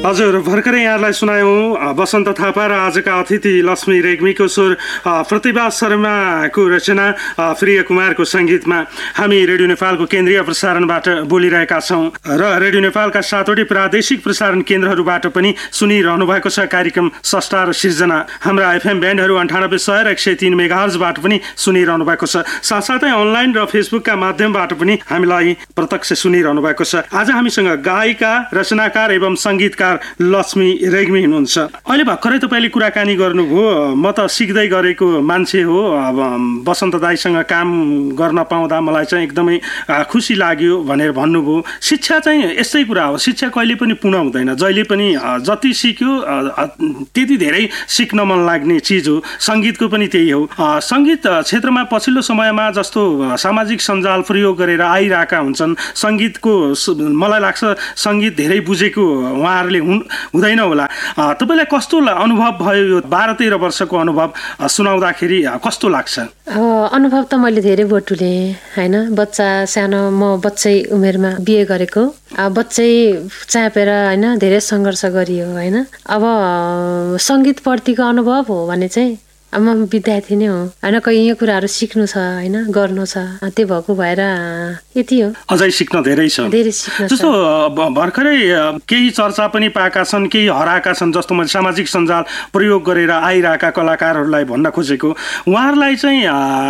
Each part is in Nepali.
हजुर, भर्खरै यहाँलाई सुनायौँ बसन्त थापा र आजका अतिथि लक्ष्मी रेग्मीको स्वर, प्रतिभा शर्माको रचना, प्रिय कुमारको सङ्गीतमा हामी रेडियो नेपालको केन्द्रीय प्रसारणबाट बोलिरहेका छौँ र रेडियो नेपालका 7वटै प्रादेशिक प्रसारण केन्द्रहरूबाट पनि सुनिरहनु भएको छ कार्यक्रम स्रष्टा र सिर्जना। हाम्रा एफएम ब्यान्डहरू 98.100 र 103 मेगाहर्जबाट पनि सुनिरहनु भएको छ। साथसाथै अनलाइन र फेसबुकका माध्यमबाट पनि हामीलाई प्रत्यक्ष सुनिरहनु भएको छ। आज हामीसँग गायिका, रचनाकार एवं सङ्गीतकार लक्ष्मी रेग्मी हुनुहुन्छ। अहिले भर्खरै तपाईँले कुराकानी गर्नुभयो, म त सिक्दै गरेको मान्छे हो, बसन्त दाईसँग काम गर्न पाउँदा मलाई चाहिँ एकदमै खुसी लाग्यो भनेर भन्नुभयो। शिक्षा चाहिँ यस्तै कुरा हो, शिक्षा कहिले पनि पूर्ण हुँदैन। जहिले पनि जति सिक्यो त्यति धेरै सिक्न मन लाग्ने चिज हो। सङ्गीतको पनि त्यही हो। सङ्गीत क्षेत्रमा पछिल्लो समयमा जस्तो सामाजिक सञ्जाल प्रयोग गरेर आइरहेका हुन्छन्, सङ्गीतको मलाई लाग्छ सङ्गीत धेरै बुझेको उहाँहरूले हुँदैन होला। तपाईँलाई कस्तो अनुभव भयो? यो 12-13 वर्षको अनुभव सुनाउँदाखेरि कस्तो लाग्छ? अनुभव त मैले धेरै बटुलेँ होइन। सानो म बच्चै उमेरमा बिहे गरेको, बच्चै चापेर होइन धेरै सङ्घर्ष गरियो होइन। अब सङ्गीतप्रतिको अनुभव हो भने चाहिँ म विद्यार्थी नै हो होइन, कहीँ यो कुराहरू सिक्नु छ होइन, गर्नु छ, त्यो भएको भएर यति हो। अझै सिक्न धेरै छ, धेरै सिक्न। जस्तो भर्खरै केही चर्चा पनि पाएका छन्, केही हराएका छन्। जस्तो मैले सामाजिक सञ्जाल प्रयोग गरेर आइरहेका कलाकारहरूलाई भन्न खोजेको, उहाँहरूलाई चाहिँ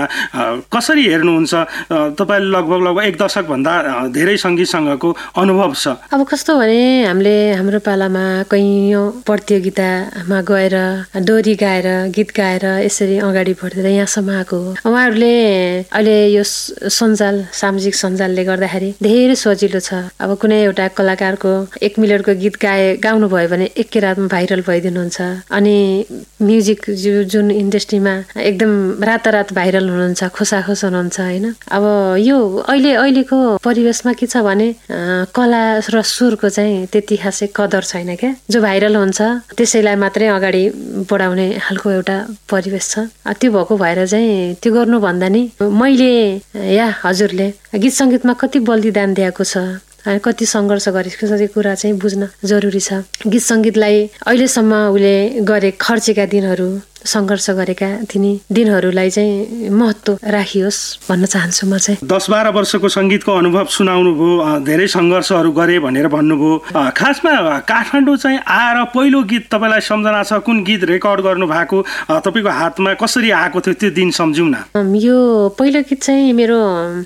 कसरी हेर्नुहुन्छ? तपाईँले लगभग 1 दशकभन्दा धेरै सङ्गीतसँगको अनुभव छ। अब कस्तो भने हाम्रो पालामा कहीँ प्रतियोगितामा गएर डोरी गाएर गीत गाएर यसरी अगाडि बढेर यहाँसम्म आएको हो। उहाँहरूले अहिले यो सामाजिक सञ्जालले गर्दाखेरि धेरै सजिलो छ। अब कुनै एउटा कलाकारको 1 मिनटको गीत गाउनु भयो भने एकै रातमा भाइरल भइदिनुहुन्छ। अनि म्युजिक जुन इन्डस्ट्रीमा एकदम रातारात भाइरल हुनुहुन्छ, खोसाखोस हुनुहुन्छ होइन। अब यो अहिलेको परिवेशमा के छ भने कला र सुरको चाहिँ त्यति खासै कदर छैन क्या। जो भाइरल हुन्छ त्यसैलाई मात्रै अगाडि बढाउने खालको एउटा परिवेश छ। त्यो भएको भएर चाहिँ त्यो गर्नु भन्दा नि मैले या हजुरले गीत सङ्गीतमा कति बलिदान दिएको छ, कति सङ्घर्ष गरेको छ, त्यो कुरा चाहिँ बुझ्न जरुरी छ। गीत सङ्गीतलाई अहिलेसम्म उसले गरे खर्चेका दिनहरू, सङ्घर्ष गरेका दिनहरूलाई चाहिँ महत्त्व राखियोस् भन्न चाहन्छु म चाहिँ। 10-12 वर्षको सङ्गीतको अनुभव सुनाउनु भयो, धेरै सङ्घर्षहरू गरे भनेर भन्नुभयो। खासमा काठमाडौँ चाहिँ आएर पहिलो गीत तपाईँलाई सम्झना छ? कुन गीत रेकर्ड गर्नु भएको तपाईँको हातमा कसरी आएको थियो त्यो दिन सम्झौँ न। यो पहिलो गीत चाहिँ मेरो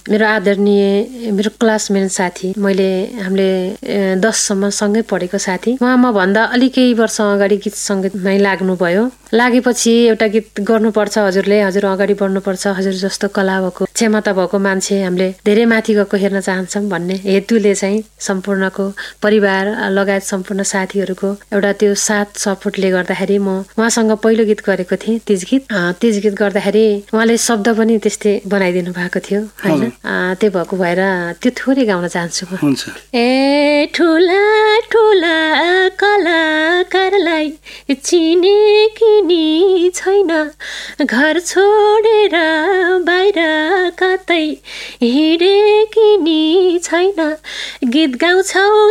आदरणीय मेरो क्लासमेट साथी, हामीले 10सम्म सँगै पढेको साथी, उहाँ म भन्दा अलिक केही वर्ष अगाडि गीत सङ्गीतमै लाग्नुभयो। लागेपछि एउटा गीत गर्नुपर्छ, हजुर अगाडि बढ्नुपर्छ, हजुर जस्तो कला भएको क्षमता भएको मान्छे हामीले धेरै माथि गएको हेर्न चाहन्छौँ भन्ने हेतुले चाहिँ सम्पूर्णको परिवार लगायत सम्पूर्ण साथीहरूको एउटा त्यो साथ सपोर्टले गर्दाखेरि म उहाँसँग पहिलो गीत गरेको थिएँ, तीज गीत गर्दाखेरि उहाँले शब्द पनि त्यस्तै बनाइदिनु भएको थियो होइन। त्यो भएको भएर त्यो थोरै गाउन चाहन्छु म। ए ठुला ठुला कलाकारलाई चिनेकी नि छैन, घर छोडेर बाहिर कतै हिँडेकी नि छैन, गीत गाउँछौ